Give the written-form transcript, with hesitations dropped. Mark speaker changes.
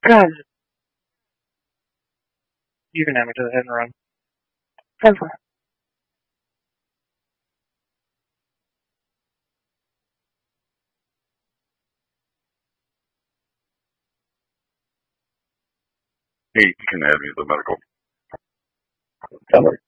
Speaker 1: God,
Speaker 2: You can have me to the hit and run.
Speaker 1: ever.
Speaker 3: Hey, you can add me to the medical.
Speaker 1: Ever.